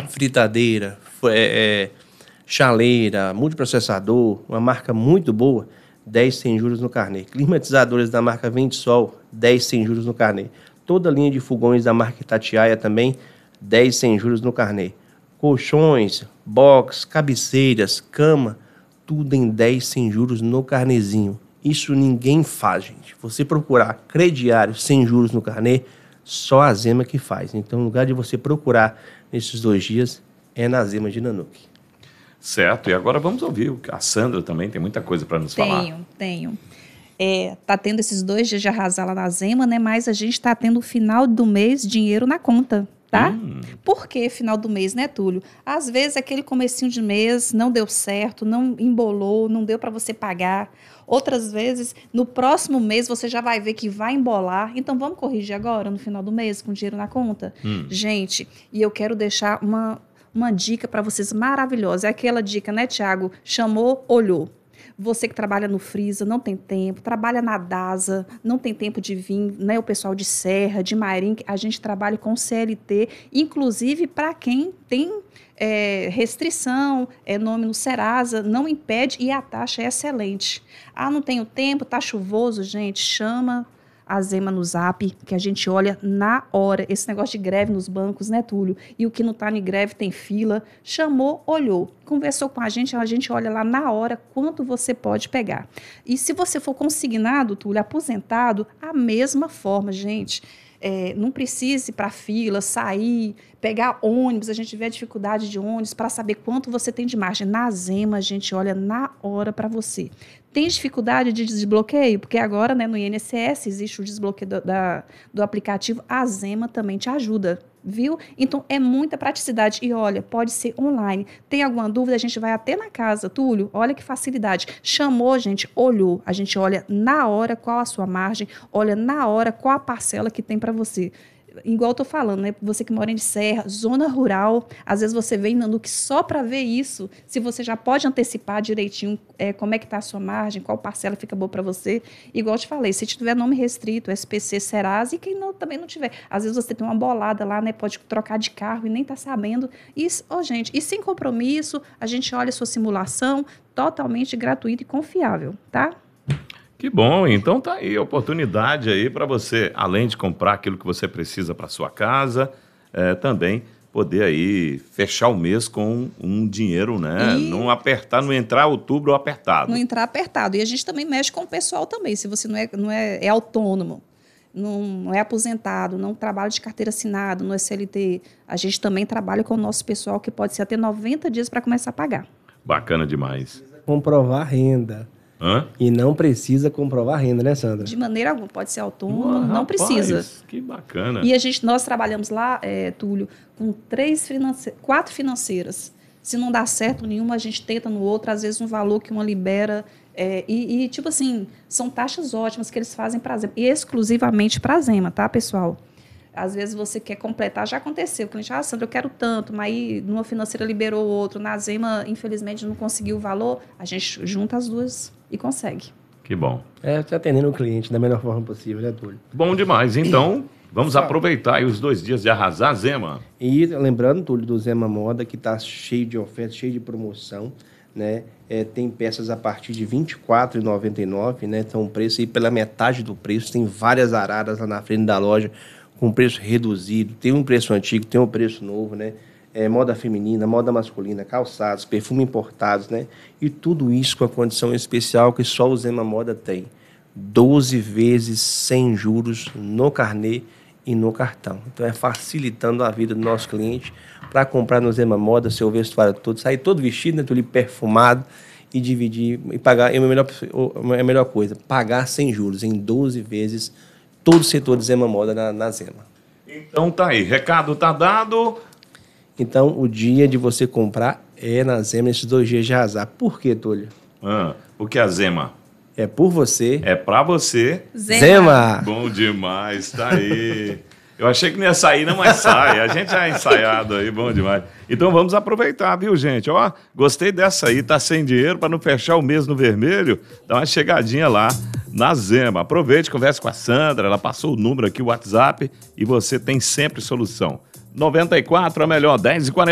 fritadeira, chaleira, multiprocessador, uma marca muito boa, 10 sem juros no carnê. Climatizadores da marca Vendesol, 10 sem juros no carnê. Toda a linha de fogões da marca Itatiaia também, 10 sem juros no carnê. Colchões, box, cabeceiras, cama, tudo em 10 sem juros no carnezinho. Isso ninguém faz, gente. Você procurar crediário sem juros no carnê, só a Zema que faz. Então, no lugar de você procurar nesses 2 dias, é na Zema de Nanuque. Certo, e agora vamos ouvir. A Sandra também tem muita coisa para nos falar. Tenho. Tá tendo esses 2 dias de arrasar lá na Zema, né? Mas a gente tá tendo o final do mês dinheiro na conta, tá? Por que final do mês, né, Túlio? Às vezes aquele comecinho de mês não deu certo, não embolou, não deu para você pagar. Outras vezes, no próximo mês, você já vai ver que vai embolar. Então, vamos corrigir agora, no final do mês, com dinheiro na conta? Gente, e eu quero deixar uma dica para vocês maravilhosa. É aquela dica, né, Tiago? Chamou, olhou. Você que trabalha no Frisa, não tem tempo, trabalha na DASA, não tem tempo de vir, né? O pessoal de Serra, de Marim, a gente trabalha com CLT, inclusive para quem tem restrição, nome no Serasa, não impede e a taxa é excelente. Não tenho tempo, tá chuvoso, gente, chama a Zema no Zap, que a gente olha na hora. Esse negócio de greve nos bancos, né, Túlio? E o que não está em greve tem fila. Chamou, olhou. Conversou com a gente olha lá na hora quanto você pode pegar. E se você for consignado, Túlio, aposentado, a mesma forma, gente. Não precise ir para a fila, sair, pegar ônibus, a gente vê a dificuldade de ônibus para saber quanto você tem de margem. Na Zema, a gente olha na hora para você. Tem dificuldade de desbloqueio? Porque agora, né, no INSS existe o desbloqueio do aplicativo, a Zema também te ajuda, viu? Então, é muita praticidade. E olha, pode ser online. Tem alguma dúvida? A gente vai até na casa, Túlio. Olha que facilidade. Chamou, gente, olhou. A gente olha na hora qual a sua margem, olha na hora qual a parcela que tem para você. Igual eu tô falando, né? Você que mora em Serra, zona rural, às vezes você vem em Nanuque só para ver isso. Se você já pode antecipar direitinho como é que tá a sua margem, qual parcela fica boa para você. Igual eu te falei, se tiver nome restrito, SPC, Serasa, e quem também não tiver. Às vezes você tem uma bolada lá, né? Pode trocar de carro e nem tá sabendo. Isso, gente, e sem compromisso, a gente olha a sua simulação totalmente gratuita e confiável, tá? Que bom, então tá aí a oportunidade aí para você, além de comprar aquilo que você precisa para sua casa, também poder aí fechar o mês com um dinheiro, né? Não entrar outubro apertado. Não entrar apertado. E a gente também mexe com o pessoal também, se você não é autônomo, não é aposentado, não trabalha de carteira assinada, no SLT, a gente também trabalha com o nosso pessoal que pode ser até 90 dias para começar a pagar. Bacana demais. Comprovar renda. E não precisa comprovar renda, né, Sandra? De maneira alguma, pode ser autônomo, não precisa. Que bacana. E nós trabalhamos lá, Túlio, com 4 financeiras. Se não dá certo nenhuma, a gente tenta no outro, às vezes um valor que uma libera. Tipo assim, são taxas ótimas que eles fazem para a Zema, e exclusivamente para a Zema, tá, pessoal? Às vezes você quer completar, já aconteceu. O cliente, Sandra, eu quero tanto, mas aí numa financeira liberou o outro, na Zema, infelizmente, não conseguiu o valor, a gente junta as duas e consegue. Que bom. Você atendendo o cliente da melhor forma possível, né, Túlio? Bom demais. Então, vamos aproveitar aí os 2 dias de arrasar, Zema. E lembrando, Túlio, do Zema Moda, que está cheio de ofertas, cheio de promoção, né? Tem peças a partir de R$ 24,99, né? Então, um preço aí pela metade do preço. Tem várias araras lá na frente da loja, com preço reduzido, tem um preço antigo, tem um preço novo, né? Moda feminina, moda masculina, calçados, perfume importados, né? E tudo isso com a condição especial que só o Zema Moda tem. 12 vezes sem juros no carnê e no cartão. Então, facilitando a vida do nosso cliente para comprar no Zema Moda seu vestuário todo, sair todo vestido, né? Tudo perfumado e dividir e pagar. É a melhor coisa, pagar sem juros, em 12 vezes, todo o setor de Zema Moda na Zema. Então tá aí, recado tá dado. Então o dia de você comprar é na Zema, esses 2 dias de arrasar. Por quê, Túlio? Porque a Zema é por você. É pra você. Zema! Bom demais, tá aí. Eu achei que não ia sair, não, mas sai. A gente já é ensaiado aí, bom demais. Então vamos aproveitar, viu, gente? Gostei dessa aí, tá sem dinheiro para não fechar o mês no vermelho. Dá uma chegadinha lá na Zema. Aproveite, converse com a Sandra, ela passou o número aqui, o WhatsApp, e você tem sempre solução. 94, a melhor, 10h40.